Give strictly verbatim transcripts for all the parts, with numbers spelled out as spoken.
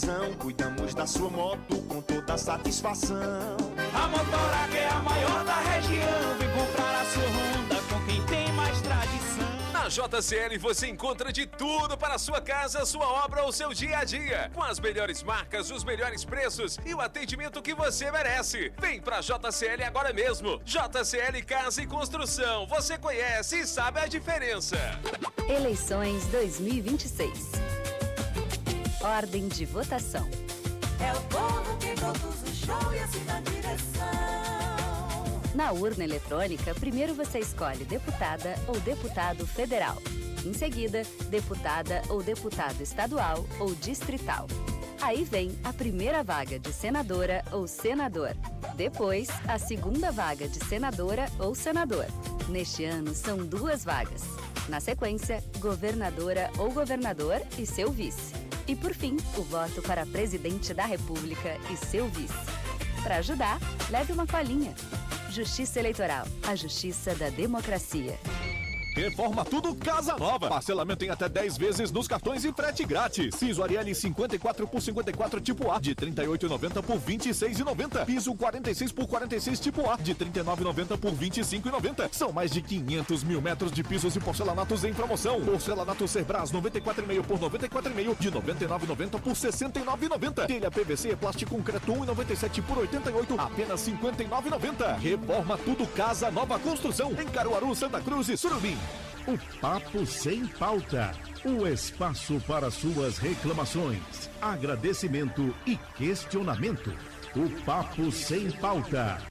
Cuidamos da sua moto com toda a satisfação. A Motoraga é a maior da região. Vem comprar a sua Honda com quem tem mais tradição. Na J C L você encontra de tudo para a sua casa, sua obra ou seu dia a dia. Com as melhores marcas, os melhores preços e o atendimento que você merece. Vem pra J C L agora mesmo. J C L Casa e Construção. Você conhece e sabe a diferença. Eleições dois mil e vinte e seis. Ordem de votação. É o povo que produz o show e assim na direção. Na urna eletrônica, primeiro você escolhe deputada ou deputado federal. Em seguida, deputada ou deputado estadual ou distrital. Aí vem a primeira vaga de senadora ou senador. Depois, a segunda vaga de senadora ou senador. Neste ano, são duas vagas. Na sequência, governadora ou governador e seu vice. E, por fim, o voto para presidente da República e seu vice. Para ajudar, leve uma colinha. Justiça Eleitoral, a justiça da democracia. Reforma Tudo Casa Nova. Parcelamento em até dez vezes nos cartões e frete grátis. Piso Ariane cinquenta e quatro por cinquenta e quatro tipo A de trinta e oito reais e noventa centavos por vinte e seis reais e noventa centavos. Piso quarenta e seis por quarenta e seis tipo A de trinta e nove reais e noventa centavos por vinte e cinco reais e noventa centavos. São mais de quinhentos mil metros de pisos e porcelanatos em promoção. Porcelanato Cerbras noventa e quatro reais e meio por noventa e quatro reais e meio de noventa e nove reais e noventa centavos por sessenta e nove reais e noventa centavos. Telha P V C plástico concreto um real e noventa e sete centavos por oitenta e oito reais, apenas cinquenta e nove reais e noventa centavos. Reforma Tudo Casa Nova Construção em Caruaru, Santa Cruz e Surubim. O Papo Sem Pauta, o espaço para suas reclamações, agradecimento e questionamento. O Papo Sem Pauta.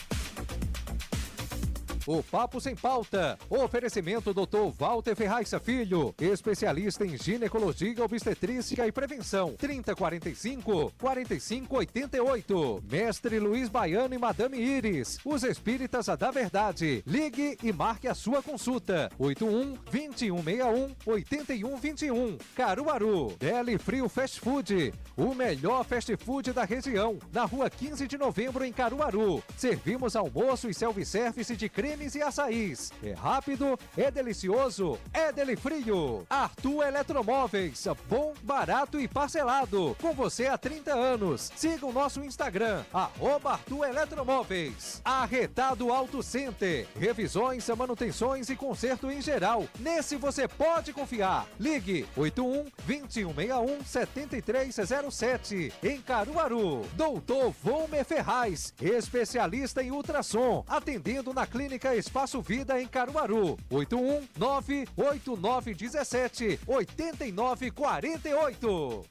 O Papo Sem Pauta. Oferecimento doutor Walter Ferraz Filho, especialista em ginecologia, obstetrícia e prevenção. trinta, quarenta e cinco, quarenta e cinco, oitenta e oito. Mestre Luiz Baiano e Madame Iris, os espíritas da verdade. Ligue e marque a sua consulta. oito um, vinte e um, sessenta e um, oitenta e um, vinte e um. Caruaru. Deli Frio Fast Food, o melhor fast food da região. Na rua quinze de novembro, em Caruaru. Servimos almoço e self-service de creme e açaís. É rápido, é delicioso, é Deli Frio. Arthur Eletromóveis, bom, barato e parcelado. Com você há trinta anos. Siga o nosso Instagram, arroba Arthur Eletromóveis. Arretado Auto Center, revisões, manutenções e conserto em geral. Nesse você pode confiar. Ligue oito um, vinte e um, sessenta e um, setenta e três zero sete. Em Caruaru. Doutor Volmer Ferraz, especialista em ultrassom, atendendo na Clínica Espaço Vida em Caruaru. oito um, nove oito nove um sete, oito nove quatro oito.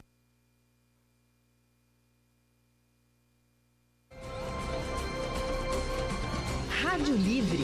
Rádio Livre.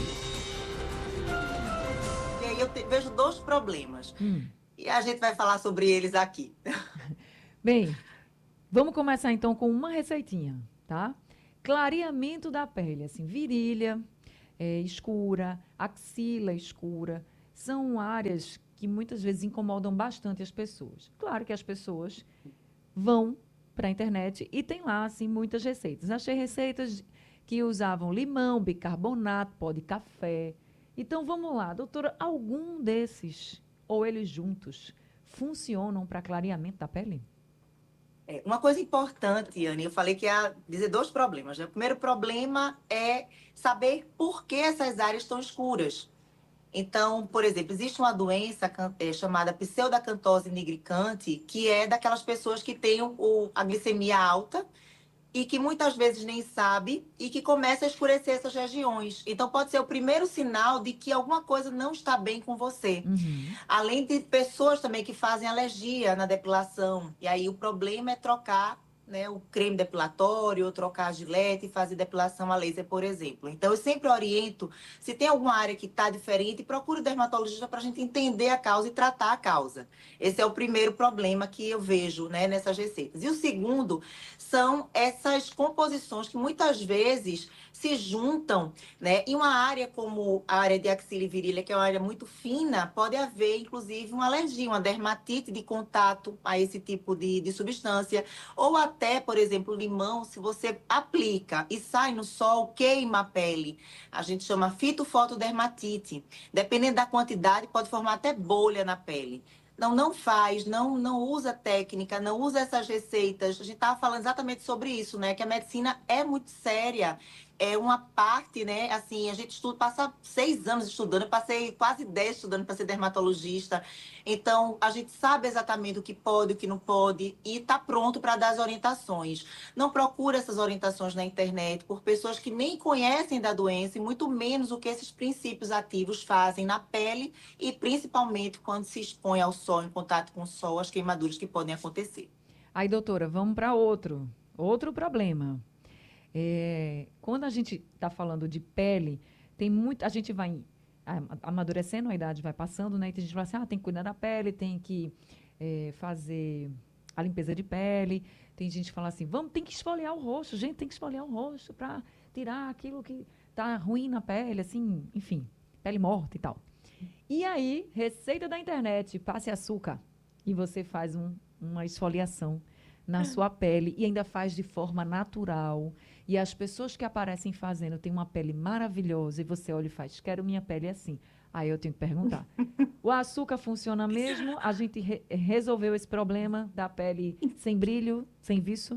E aí eu te, vejo dois problemas. Hum. E a gente vai falar sobre eles aqui. Bem, vamos começar então com uma receitinha, tá? Clareamento da pele, assim, virilha é, escura, axila escura, são áreas que muitas vezes incomodam bastante as pessoas. Claro que as pessoas vão para a internet e tem lá, assim, muitas receitas. Achei receitas que usavam limão, bicarbonato, pó de café. Então, vamos lá, doutora, algum desses, ou eles juntos, funcionam para clareamento da pele? É, uma coisa importante, Anne, eu falei que ia dizer dois problemas, né? O primeiro problema é saber por que essas áreas estão escuras. Então, por exemplo, existe uma doença é, chamada pseudacantose nigricante, que é daquelas pessoas que têm o, a glicemia alta e que muitas vezes nem sabe e que começa a escurecer essas regiões. Então, pode ser o primeiro sinal de que alguma coisa não está bem com você. Uhum. Além de pessoas também que fazem alergia na depilação. E aí o problema é trocar, né, o creme depilatório, ou trocar a gilete e fazer depilação a laser, por exemplo. Então, eu sempre oriento, se tem alguma área que está diferente, procure o dermatologista para a gente entender a causa e tratar a causa. Esse é o primeiro problema que eu vejo, né, nessas receitas. E o segundo são essas composições que muitas vezes se juntam, né? Em uma área como a área de axila e virilha, que é uma área muito fina, pode haver, inclusive, uma alergia, uma dermatite de contato a esse tipo de, de substância. Ou até, por exemplo, limão, se você aplica e sai no sol, queima a pele. A gente chama fitofotodermatite. Dependendo da quantidade, pode formar até bolha na pele. Não, não faz, não, não usa técnica, não usa essas receitas. A gente estava falando exatamente sobre isso, né? Que a medicina é muito séria. É uma parte, né? Assim, a gente estuda, passa seis anos estudando, eu passei quase dez estudando para ser dermatologista. Então, a gente sabe exatamente o que pode, o que não pode, e está pronto para dar as orientações. Não procura essas orientações na internet por pessoas que nem conhecem da doença, e muito menos o que esses princípios ativos fazem na pele, e principalmente quando se expõe ao sol, em contato com o sol, as queimaduras que podem acontecer. Aí, doutora, vamos para outro, outro problema. É, quando a gente está falando de pele, tem muito, a gente vai amadurecendo, a idade vai passando, né? E tem gente que fala assim, ah, tem que cuidar da pele, tem que é, fazer a limpeza de pele. Tem gente que fala assim, vamos, tem que esfoliar o rosto, gente, tem que esfoliar o rosto para tirar aquilo que tá ruim na pele, assim, enfim, pele morta e tal. E aí, receita da internet, passe açúcar e você faz um, uma esfoliação na sua pele e ainda faz de forma natural. E as pessoas que aparecem fazendo têm uma pele maravilhosa e você olha e faz, quero minha pele assim. Aí eu tenho que perguntar, o açúcar funciona mesmo? A gente re- resolveu esse problema da pele sem brilho, sem viço?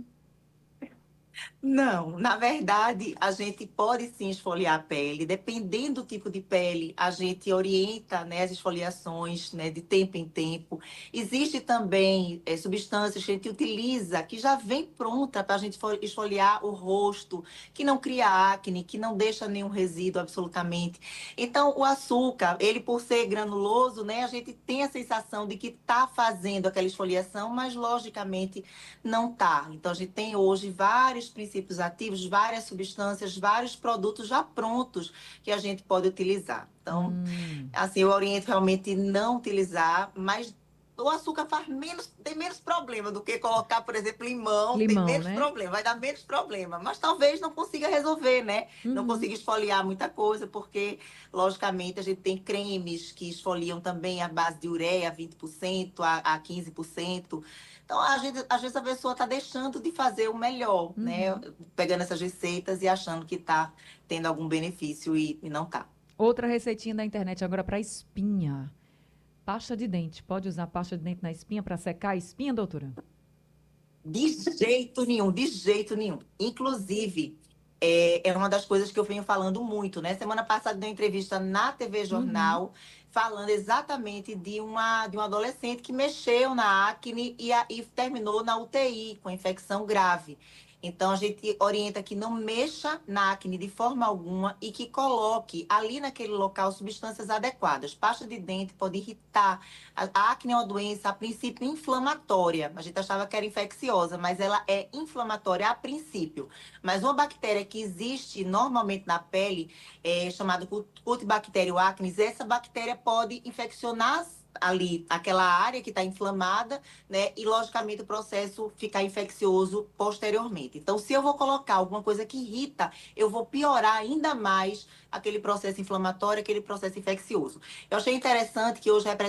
Não, na verdade, a gente pode sim esfoliar a pele. Dependendo do tipo de pele, a gente orienta, né, as esfoliações, né, de tempo em tempo. Existe também é, substâncias que a gente utiliza que já vem pronta para a gente esfoliar o rosto, que não cria acne, que não deixa nenhum resíduo absolutamente. Então, o açúcar, ele por ser granuloso, né, a gente tem a sensação de que está fazendo aquela esfoliação, mas logicamente não está. Então, a gente tem hoje vários princípios ativos, várias substâncias, vários produtos já prontos que a gente pode utilizar. Então, Hum. assim, eu oriento realmente não utilizar, mas o açúcar faz menos, tem menos problema do que colocar, por exemplo, limão, tem Limão, menos né? problema, vai dar menos problema, mas talvez não consiga resolver, né? Não Uhum. consiga esfoliar muita coisa, porque, logicamente, a gente tem cremes que esfoliam também a base de ureia, vinte por cento a, a quinze por cento. Então, a gente, às vezes a pessoa está deixando de fazer o melhor, Uhum. né? Pegando essas receitas e achando que está tendo algum benefício e, e não está. Outra receitinha da internet agora para espinha. Pasta de dente. Pode usar pasta de dente na espinha para secar a espinha, doutora? De jeito nenhum, de jeito nenhum. Inclusive, é, é uma das coisas que eu venho falando muito, né? Semana passada dei uma entrevista na T V Jornal, Uhum. falando exatamente de uma, de um adolescente que mexeu na acne e, a, e terminou na U T I com infecção grave. Então, a gente orienta que não mexa na acne de forma alguma e que coloque ali naquele local substâncias adequadas. Pasta de dente pode irritar. A a acne é uma doença, a princípio, inflamatória. A gente achava que era infecciosa, mas ela é inflamatória a princípio. Mas uma bactéria que existe normalmente na pele, é chamada Cutibacterium acnes, essa bactéria pode infeccionar ali aquela área que está inflamada, né? E, logicamente, o processo ficar infeccioso posteriormente. Então, se eu vou colocar alguma coisa que irrita, eu vou piorar ainda mais aquele processo inflamatório, aquele processo infeccioso. Eu achei interessante que hoje